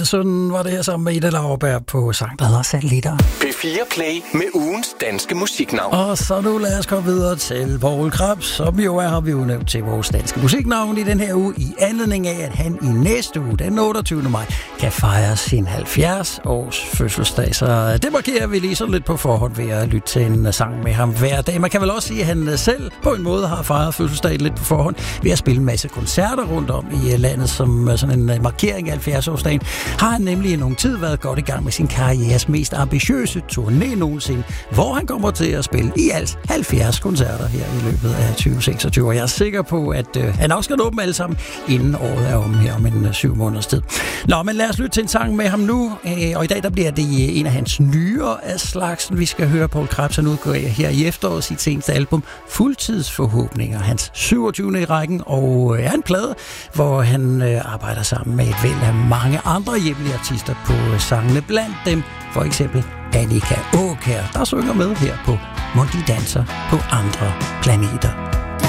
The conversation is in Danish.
Andersen var det her sammen med Ida Lauerberg på sang, der hedder Satellitter. P4 Play med ugens danske musiknavn. Og så nu lad os komme videre til Poul Krebs, som jo har vi udnævnt til vores danske musiknavn i den her uge, i anledning af, at han i næste uge, den 28. maj, kan fejre sin 70-års fødselsdag. Så det markerer vi lige sådan lidt på forhånd ved at lytte til en sang med ham hver dag. Man kan vel også sige, at han selv på en måde har fejret fødselsdagen lidt på forhånd ved at spille en masse koncerter rundt om i landet, som sådan en markering af 70-årsdagen. Har han nemlig i nogen tid været godt i gang med sin karrieres mest ambitiøse turné nogensinde, hvor han kommer til at spille i alt 70 koncerter her i løbet af 2026. Og jeg er sikker på, at han også skal nå dem alle sammen, inden året er om her om en 7 måneders tid. Nå, men lad os lytte til en sang med ham nu, og i dag der bliver det en af hans nyere af slagsen. Vi skal høre Poul Krebs, han udgår her i efteråret sit seneste album, Fuldtidsforhåbninger, hans 27. i rækken, og er en plade, hvor han arbejder sammen med et væld af mange andre hjemlige artister på sangene, blandt dem for eksempel Annika Aakjær, der synger med her på Mon de danser på andre planeter.